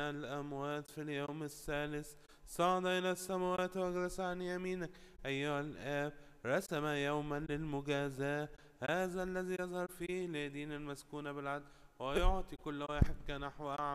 الأموات في اليوم الثالث صعد إلى السماوات وجلس عن يمينك أيها الآب، رسم يوما للمجازاة، هذا الذي يظهر فيه ليدين المسكون بالعدل ويعطي كل واحد كنحو أعماله.